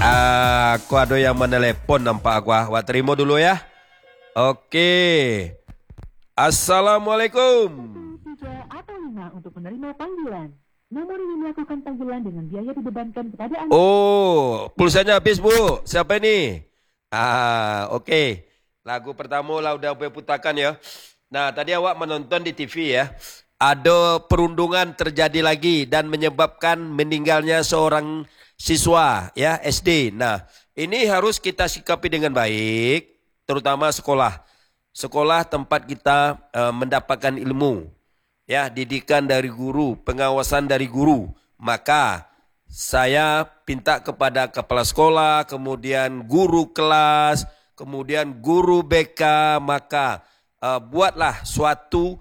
Aku ada yang menelepon nampak aku. Wak terima dulu ya. Oke. Assalamualaikum. Tiga atau lima untuk menerima panggilan. Nomor ini melakukan panggilan dengan biaya dibebankan kepada Anda. Oh, pulsanya habis Bu. Siapa ini? Oke. Lagu pertama lah udah putarkan ya. Nah, tadi awak menonton di TV ya. Ada perundungan terjadi lagi dan menyebabkan meninggalnya seorang siswa ya SD. Nah, ini harus kita sikapi dengan baik, terutama sekolah. Sekolah tempat kita mendapatkan ilmu, ya, didikan dari guru, pengawasan dari guru. Maka saya minta kepada kepala sekolah, kemudian guru kelas, kemudian guru BK, maka buatlah suatu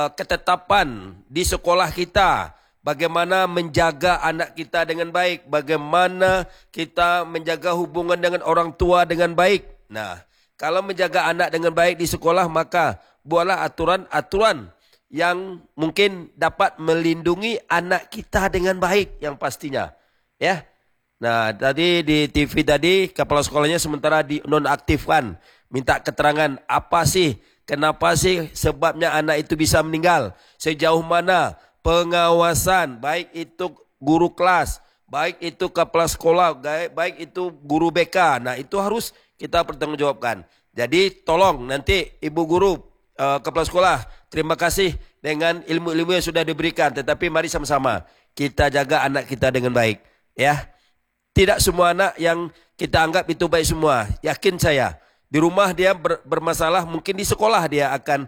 ketetapan di sekolah kita. Bagaimana menjaga anak kita dengan baik, bagaimana kita menjaga hubungan dengan orang tua dengan baik. Nah, kalau menjaga anak dengan baik di sekolah, maka buatlah aturan-aturan yang mungkin dapat melindungi anak kita dengan baik yang pastinya. Ya. Nah, tadi di TV tadi kepala sekolahnya sementara dinonaktifkan, minta keterangan apa sih, kenapa sih sebabnya anak itu bisa meninggal, sejauh mana pengawasan, baik itu guru kelas, baik itu kepala sekolah, baik itu guru BK. Nah, itu harus kita pertanggungjawabkan. Jadi tolong nanti ibu guru, kepala sekolah, terima kasih dengan ilmu-ilmu yang sudah diberikan. Tetapi mari sama-sama kita jaga anak kita dengan baik. Ya, tidak semua anak yang kita anggap itu baik semua. Yakin saya, di rumah dia bermasalah, mungkin di sekolah dia akan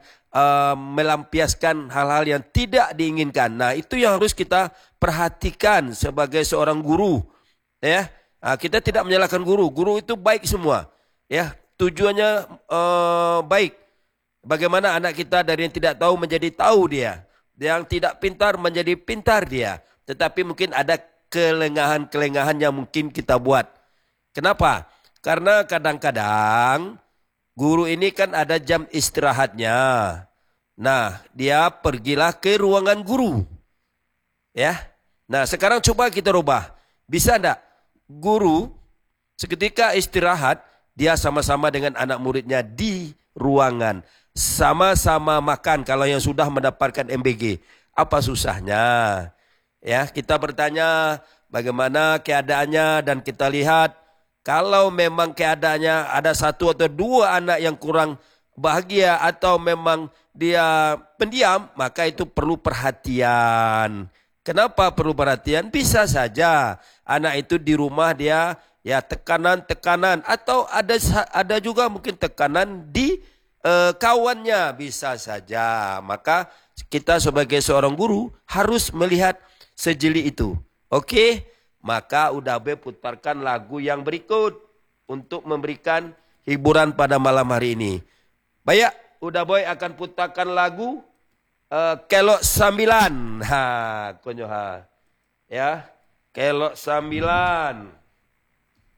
melampiaskan hal-hal yang tidak diinginkan. Nah, itu yang harus kita perhatikan sebagai seorang guru. Ya, kita tidak menyalahkan guru. Guru itu baik semua. Ya, tujuannya baik. Bagaimana anak kita dari yang tidak tahu menjadi tahu dia, yang tidak pintar menjadi pintar dia. Tetapi mungkin ada kelengahan-kelengahan yang mungkin kita buat. Kenapa? Karena kadang-kadang guru ini kan ada jam istirahatnya. Nah, dia pergilah ke ruangan guru. Ya. Nah, sekarang coba kita rubah. Bisa enggak guru seketika istirahat, dia sama-sama dengan anak muridnya di ruangan. Sama-sama makan kalau yang sudah mendapatkan MBG. Apa susahnya? Ya, kita bertanya bagaimana keadaannya dan kita lihat kalau memang keadaannya ada satu atau dua anak yang kurang bahagia atau memang dia pendiam, maka itu perlu perhatian. Kenapa perlu perhatian? Bisa saja anak itu di rumah dia ya tekanan-tekanan atau ada juga mungkin tekanan di kawannya, bisa saja. Maka kita sebagai seorang guru harus melihat sejeli itu. Oke? Maka udah putarkan lagu yang berikut untuk memberikan hiburan pada malam hari ini. Baik, udah boy akan putarkan lagu Kelok Sambilan. Konyoha. Ya, Kelok Sambilan.